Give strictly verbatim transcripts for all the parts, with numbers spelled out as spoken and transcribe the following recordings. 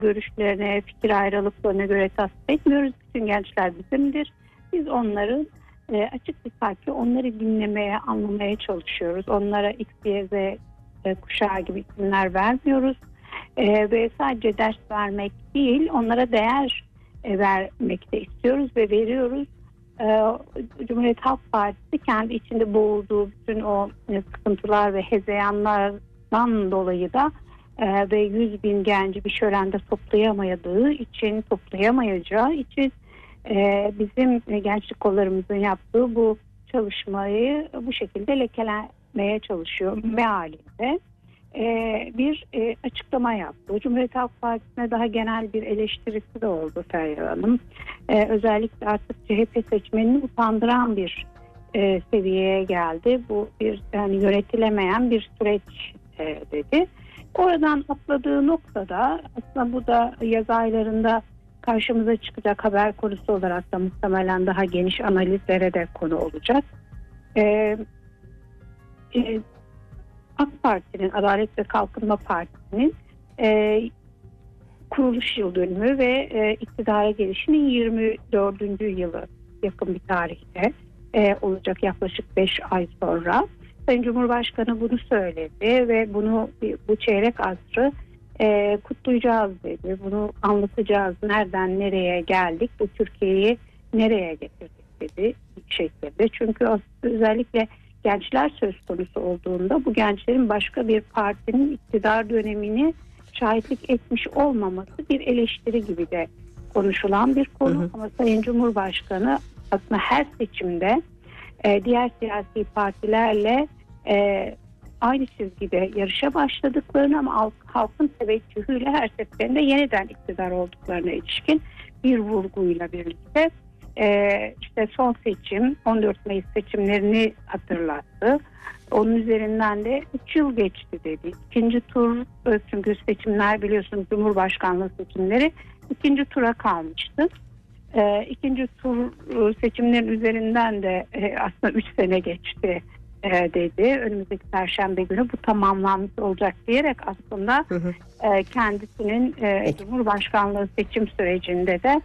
görüşlerine, fikir ayrılıklarına göre tasvip etmiyoruz. Bütün gençler bizimdir. Biz onların e, açık bir kalple onları dinlemeye, anlamaya çalışıyoruz. Onlara X, Y, Z e, kuşağı gibi isimler vermiyoruz. E, ve sadece ders vermek değil, onlara değer e, vermek de istiyoruz ve veriyoruz. E, Cumhuriyet Halk Partisi kendi içinde boğulduğu bütün o e, sıkıntılar ve hezeyanlardan dolayı da e, ve yüz bin genci bir şölende toplayamadığı için, toplayamayacağı için e, bizim e, gençlik kollarımızın yaptığı bu çalışmayı bu şekilde lekelemeye çalışıyor mealinde. Ee, bir e, açıklama yaptı. Cumhuriyet Halk Partisi'ne daha genel bir eleştirisi de oldu Feryal Hanım. Ee, özellikle artık C H P seçmenini utandıran bir e, seviyeye geldi. Bu bir yani yönetilemeyen bir süreç e, dedi. Oradan atladığı noktada aslında bu da yaz aylarında karşımıza çıkacak haber konusu olarak da muhtemelen daha geniş analizlere de konu olacak. Ee, e, AK Parti'nin, Adalet ve Kalkınma Partisi'nin e, kuruluş yıl dönümü ve e, iktidara gelişinin yirmi dördüncü yılı yakın bir tarihte e, olacak, yaklaşık beş ay sonra. Sayın Cumhurbaşkanı bunu söyledi ve bunu bu çeyrek asrı e, kutlayacağız dedi. Bunu anlatacağız. Nereden nereye geldik? Bu Türkiye'yi nereye getirdik dedi bir şekilde. Çünkü özellikle gençler söz konusu olduğunda bu gençlerin başka bir partinin iktidar dönemini şahitlik etmiş olmaması bir eleştiri gibi de konuşulan bir konu. Hı hı. Ama Sayın Cumhurbaşkanı aslında her seçimde e, diğer siyasi partilerle e, aynı çizgide yarışa başladıklarını ama halk, halkın teveccühüyle her seferinde yeniden iktidar olduklarına ilişkin bir vurguyla birlikte Ee, işte son seçim on dört Mayıs seçimlerini hatırlattı. Onun üzerinden de üç yıl geçti dedi. İkinci tur, çünkü seçimler biliyorsunuz Cumhurbaşkanlığı seçimleri ikinci tura kalmıştı. Ee, ikinci tur seçimlerin üzerinden de e, aslında üç sene geçti e, dedi. Önümüzdeki Perşembe günü bu tamamlanmış olacak diyerek aslında hı hı. E, kendisinin e, Cumhurbaşkanlığı seçim sürecinde de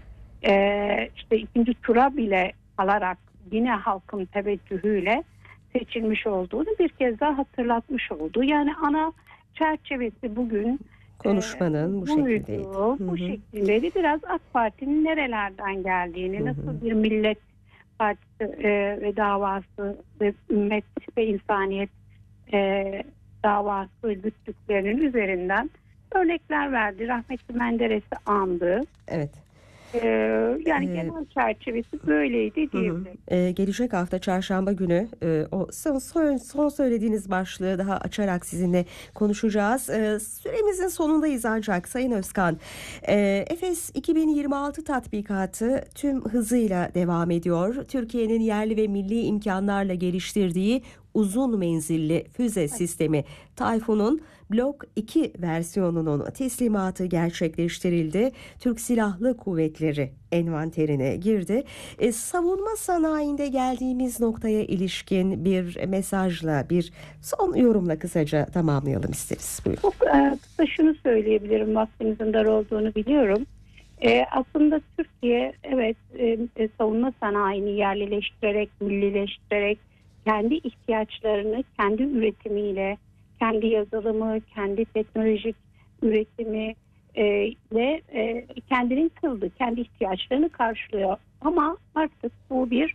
Ee, işte ikinci tura bile alarak yine halkın teveccühüyle seçilmiş olduğunu bir kez daha hatırlatmış oldu. Yani ana çerçevesi bugün konuşmanın e, bu buydu, şekildeydi. Bu şekildeydi. Biraz AK Parti'nin nerelerden geldiğini, nasıl bir millet partisi e, ve davası ve ümmet ve insaniyet e, davası güttüklerinin üzerinden örnekler verdi. Rahmetli Menderes'i andı. Evet. Ee, yani genel çerçevesi böyleydi diyebilirim. Ee, gelecek hafta çarşamba günü e, o son, son, son söylediğiniz başlığı daha açarak sizinle konuşacağız. Ee, süremizin sonundayız ancak Sayın Özkan. E, Efes iki bin yirmi altı tatbikatı tüm hızıyla devam ediyor. Türkiye'nin yerli ve milli imkanlarla geliştirdiği uzun menzilli füze sistemi Tayfun'un Blok iki versiyonunun teslimatı gerçekleştirildi. Türk Silahlı Kuvvetleri envanterine girdi. E, savunma sanayinde geldiğimiz noktaya ilişkin bir mesajla, bir son yorumla kısaca tamamlayalım isteriz. Buyurun. Çok e, kısa şunu söyleyebilirim. Vaktimizin dar olduğunu biliyorum. E, aslında Türkiye evet e, savunma sanayini yerlileştirerek, millileştirerek kendi ihtiyaçlarını kendi üretimiyle, kendi yazılımı, kendi teknolojik üretimi e, ile e, kendinin kıldı, kendi ihtiyaçlarını karşılıyor. Ama artık bu bir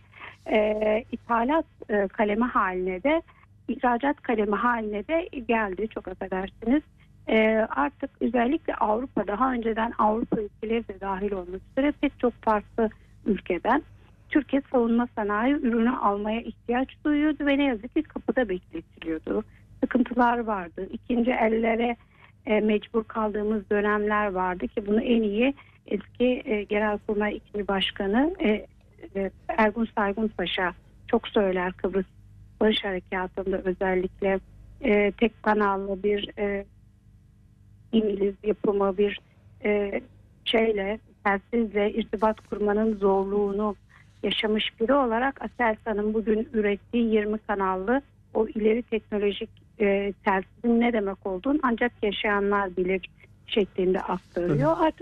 e, ithalat e, kalemi haline de, ihracat kalemi haline de geldi. Çok affedersiniz. E, artık özellikle Avrupa, daha önceden Avrupa ülkeleri de dahil olmak üzere pek çok farklı ülkeden Türkiye savunma sanayi ürünü almaya ihtiyaç duyuyordu ve ne yazık ki kapıda bekletiliyordu. Sıkıntılar vardı. İkinci ellere e, mecbur kaldığımız dönemler vardı ki bunu en iyi eski e, Genelkurmay ikinci Başkanı e, e, Ergun Saygun Paşa çok söyler. Kıbrıs Barış Harekatı'nda özellikle e, tek kanallı bir e, İngiliz yapımı bir e, şeyle, telsizle irtibat kurmanın zorluğunu yaşamış biri olarak Aselsan'ın bugün ürettiği yirmi kanallı o ileri teknolojik e, telsizin ne demek olduğunu ancak yaşayanlar bilir şeklinde aktarıyor. Artık